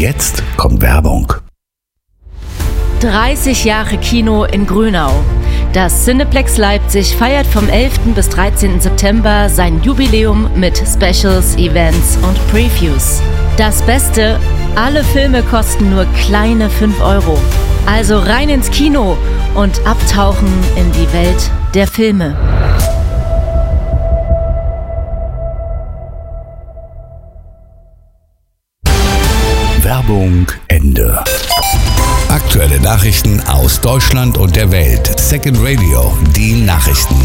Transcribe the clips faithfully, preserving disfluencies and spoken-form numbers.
jetzt kommt Werbung. dreißig Jahre Kino in Grünau. Das Cineplex Leipzig feiert vom elften bis dreizehnten September sein Jubiläum mit Specials, Events und Previews. Das Beste, alle Filme kosten nur kleine fünf Euro. Also rein ins Kino und abtauchen in die Welt der Filme. Werbung Ende. Aktuelle Nachrichten aus Deutschland und der Welt. Second Radio, die Nachrichten.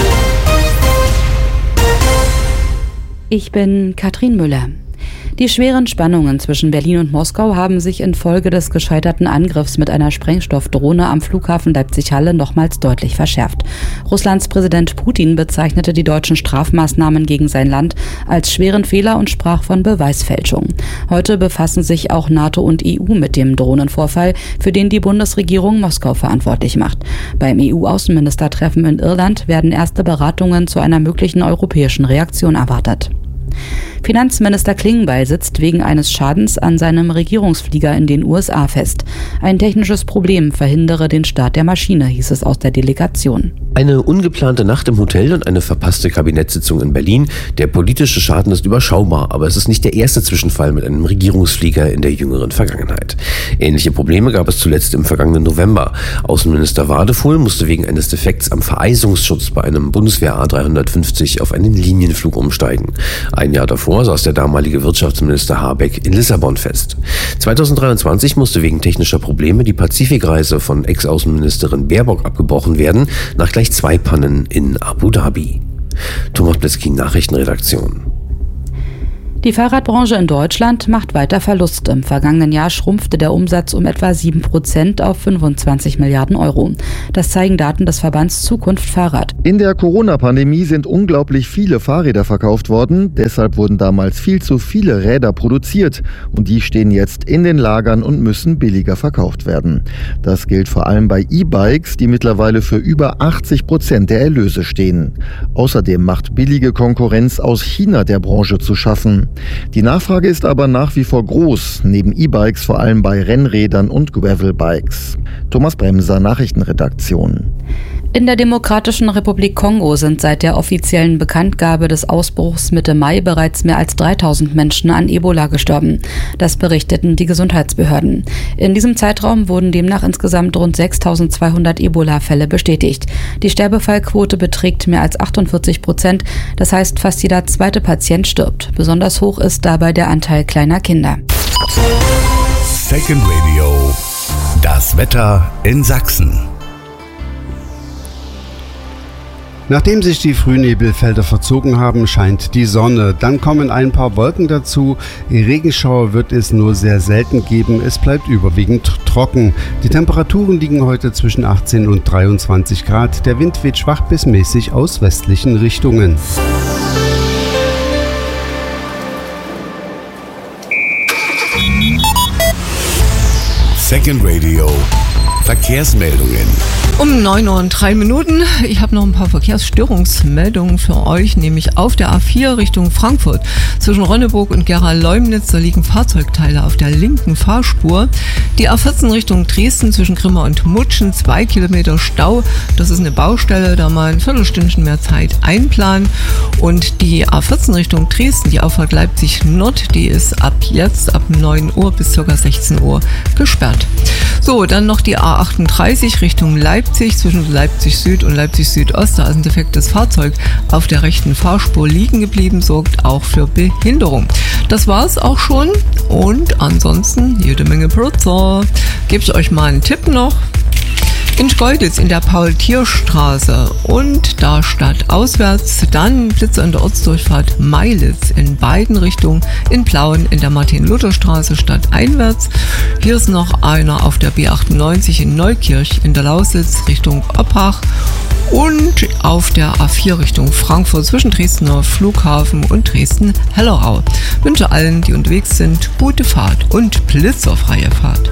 Ich bin Katrin Müller. Die schweren Spannungen zwischen Berlin und Moskau haben sich infolge des gescheiterten Angriffs mit einer Sprengstoffdrohne am Flughafen Leipzig-Halle nochmals deutlich verschärft. Russlands Präsident Putin bezeichnete die deutschen Strafmaßnahmen gegen sein Land als schweren Fehler und sprach von Beweisfälschung. Heute befassen sich auch NATO und E U mit dem Drohnenvorfall, für den die Bundesregierung Moskau verantwortlich macht. Beim E U-Außenministertreffen in Irland werden erste Beratungen zu einer möglichen europäischen Reaktion erwartet. Finanzminister Klingbeil sitzt wegen eines Schadens an seinem Regierungsflieger in den U S A fest. Ein technisches Problem verhindere den Start der Maschine, hieß es aus der Delegation. Eine ungeplante Nacht im Hotel und eine verpasste Kabinettssitzung in Berlin. Der politische Schaden ist überschaubar, aber es ist nicht der erste Zwischenfall mit einem Regierungsflieger in der jüngeren Vergangenheit. Ähnliche Probleme gab es zuletzt im vergangenen November. Außenminister Wadefuhl musste wegen eines Defekts am Vereisungsschutz bei einem Bundeswehr A dreihundertfünfzig auf einen Linienflug umsteigen. Ein Jahr davor saß der damalige Wirtschaftsminister Habeck in Lissabon fest. zweitausenddreiundzwanzig musste wegen technischer Probleme die Pazifikreise von Ex-Außenministerin Baerbock abgebrochen werden, nach gleich zwei Pannen in Abu Dhabi. Thomas Blitzky, Nachrichtenredaktion. Die Fahrradbranche in Deutschland macht weiter Verlust. Im vergangenen Jahr schrumpfte der Umsatz um etwa sieben Prozent auf fünfundzwanzig Milliarden Euro. Das zeigen Daten des Verbands Zukunft Fahrrad. In der Corona-Pandemie sind unglaublich viele Fahrräder verkauft worden. Deshalb wurden damals viel zu viele Räder produziert. Und die stehen jetzt in den Lagern und müssen billiger verkauft werden. Das gilt vor allem bei E-Bikes, die mittlerweile für über achtzig Prozent der Erlöse stehen. Außerdem macht billige Konkurrenz aus China der Branche zu schaffen. Die Nachfrage ist aber nach wie vor groß, neben E-Bikes vor allem bei Rennrädern und Gravelbikes. Thomas Bremser, Nachrichtenredaktion. In der Demokratischen Republik Kongo sind seit der offiziellen Bekanntgabe des Ausbruchs Mitte Mai bereits mehr als dreitausend Menschen an Ebola gestorben. Das berichteten die Gesundheitsbehörden. In diesem Zeitraum wurden demnach insgesamt rund sechstausendzweihundert Ebola-Fälle bestätigt. Die Sterbefallquote beträgt mehr als achtundvierzig Prozent. Das heißt, fast jeder zweite Patient stirbt. Besonders hoch ist dabei der Anteil kleiner Kinder. Second Radio. Das Wetter in Sachsen. Nachdem sich die Frühnebelfelder verzogen haben, scheint die Sonne. Dann kommen ein paar Wolken dazu. Regenschauer wird es nur sehr selten geben. Es bleibt überwiegend trocken. Die Temperaturen liegen heute zwischen achtzehn und dreiundzwanzig Grad. Der Wind weht schwach bis mäßig aus westlichen Richtungen. Second Radio. Verkehrsmeldungen. Um neun Uhr und drei Minuten. Ich habe noch ein paar Verkehrsstörungsmeldungen für euch, nämlich auf der A vier Richtung Frankfurt. Zwischen Ronneburg und Gera-Leumnitz, da liegen Fahrzeugteile auf der linken Fahrspur. Die A vierzehn Richtung Dresden zwischen Grimma und Mutschen, zwei Kilometer Stau. Das ist eine Baustelle, da mal ein Viertelstündchen mehr Zeit einplanen. Und die A vierzehn Richtung Dresden, die Auffahrt Leipzig Nord, die ist ab jetzt, ab neun Uhr bis ca. sechzehn Uhr gesperrt. So, dann noch die A achtunddreißig Richtung Leipzig, zwischen Leipzig Süd und Leipzig Südost. Da ist ein defektes Fahrzeug auf der rechten Fahrspur liegen geblieben, sorgt auch für Behinderung. Das war es auch schon und ansonsten jede Menge Blitzer. Gebe ich euch mal einen Tipp noch. In Schkeuditz in der Paul-Tier-Straße und da stadtauswärts, dann Blitzer in der Ortsdurchfahrt Meilitz in beiden Richtungen, in Plauen in der Martin-Luther-Straße stadteinwärts. Hier ist noch einer auf der B achtundneunzig in Neukirch in der Lausitz Richtung Oppach und auf der A vier Richtung Frankfurt zwischen Dresdner Flughafen und Dresden-Hellerau. Wünsche allen, die unterwegs sind, gute Fahrt und blitzerfreie Fahrt.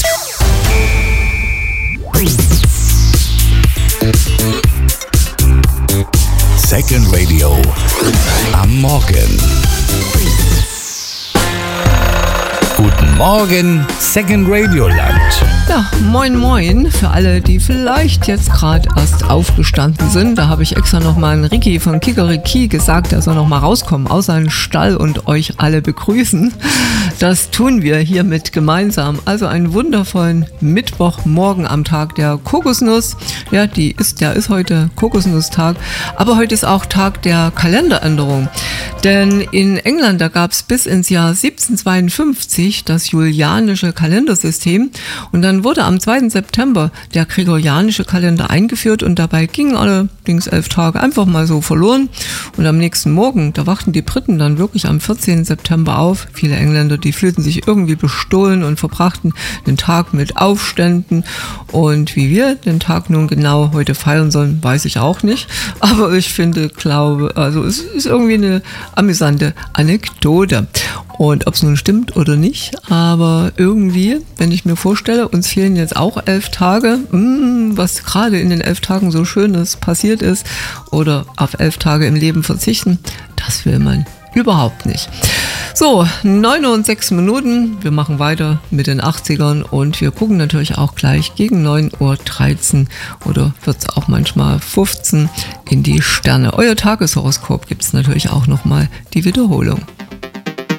Second Radio am Morgen. Guten Morgen Second Radio Land. Ja, moin moin für alle, die vielleicht jetzt gerade erst aufgestanden sind. Da habe ich extra nochmal an Ricky von Kikeriki gesagt, er soll nochmal rauskommen aus seinem Stall und euch alle begrüßen. Das tun wir hiermit gemeinsam. Also einen wundervollen Mittwochmorgen am Tag der Kokosnuss. Ja, die ist, der ist heute Kokosnusstag. Aber heute ist auch Tag der Kalenderänderung. Denn in England, da gab es bis ins Jahr siebzehnhundertzweiundfünfzig das julianische Kalendersystem. Und dann wurde am zweiten September der gregorianische Kalender eingeführt und dabei gingen allerdings elf Tage einfach mal so verloren. Und am nächsten Morgen, da wachten die Briten dann wirklich am vierzehnten September auf. Viele Engländer, die fühlten sich irgendwie bestohlen und verbrachten den Tag mit Aufständen. Und wie wir den Tag nun genau heute feiern sollen, weiß ich auch nicht. Aber ich finde, glaube, also es ist irgendwie eine amüsante Anekdote. Und ob es nun stimmt oder nicht, aber irgendwie, wenn ich mir vorstelle, uns fehlen jetzt auch elf Tage, mh, was gerade in den elf Tagen so Schönes passiert ist, oder auf elf Tage im Leben verzichten, das will man überhaupt nicht. So, neun Uhr und sechs Minuten, wir machen weiter mit den achtzigern und wir gucken natürlich auch gleich gegen neun Uhr dreizehn oder wird es auch manchmal fünfzehn in die Sterne. Euer Tageshoroskop gibt es natürlich auch nochmal die Wiederholung.